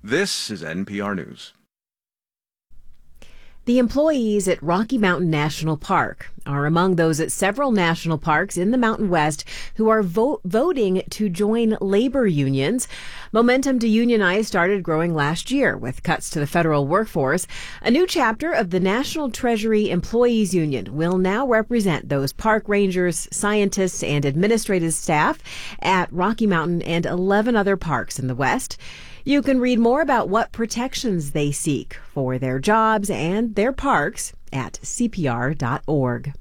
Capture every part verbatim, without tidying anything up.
This is N P R News. The employees at Rocky Mountain National Park are among those at several national parks in the Mountain West who are vote, voting to join labor unions. Momentum to unionize started growing last year with cuts to the federal workforce. A new chapter of the National Treasury Employees Union will now represent those park rangers, scientists, and administrative staff at Rocky Mountain and eleven other parks in the West. You can read more about what protections they seek for their jobs and their parks at C P R dot org.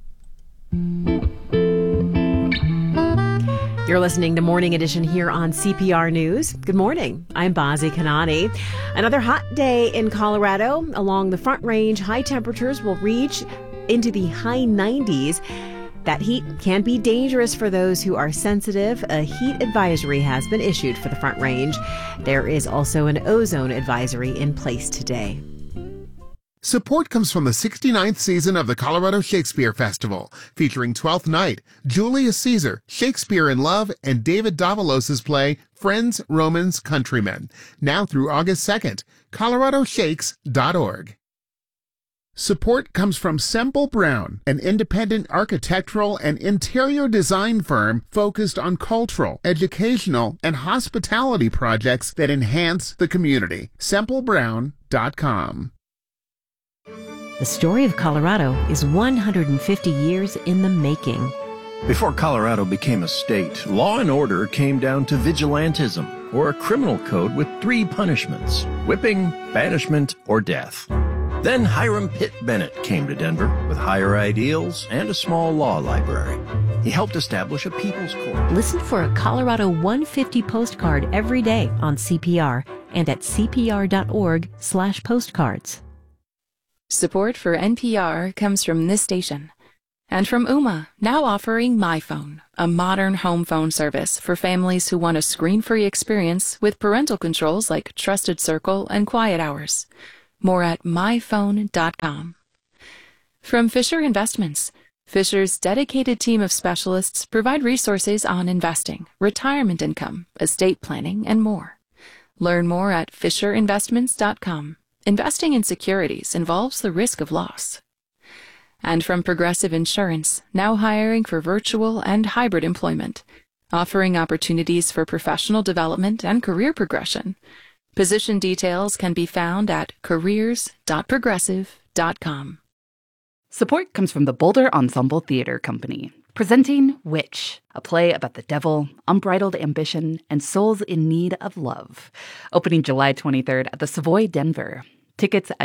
You're listening to Morning Edition here on C P R News. Good morning. I'm Bazi Kanani. Another hot day in Colorado. Along the Front Range, high temperatures will reach into the high nineties. That heat can be dangerous for those who are sensitive. A heat advisory has been issued for the Front Range. There is also an ozone advisory in place today. Support comes from the sixty-ninth season of the Colorado Shakespeare Festival, featuring Twelfth Night, Julius Caesar, Shakespeare in Love, and David Davalos' play Friends, Romans, Countrymen. Now through August second. colorado shakes dot org. Support comes from Semple Brown, an independent architectural and interior design firm focused on cultural, educational, and hospitality projects that enhance the community. semple brown dot com. The story of Colorado is one hundred fifty years in the making. Before Colorado became a state, law and order came down to vigilantism, or a criminal code with three punishments: whipping, banishment, or death. Then Hiram Pitt Bennett came to Denver with higher ideals and a small law library. He helped establish a people's court. Listen for a Colorado one fifty postcard every day on C P R and at C P R dot org slash postcards. Support for N P R comes from this station and from Ooma, now offering MyPhone, a modern home phone service for families who want a screen-free experience with parental controls like Trusted Circle and Quiet Hours. More at my phone dot com. From Fisher Investments, Fisher's dedicated team of specialists provide resources on investing, retirement income, estate planning, and more. Learn more at fisher investments dot com. Investing in securities involves the risk of loss. And from Progressive Insurance, now hiring for virtual and hybrid employment, offering opportunities for professional development and career progression. Position details can be found at careers dot progressive dot com. Support comes from the Boulder Ensemble Theater Company, presenting Witch, a play about the devil, unbridled ambition, and souls in need of love. Opening July twenty-third at the Savoy, Denver. Tickets at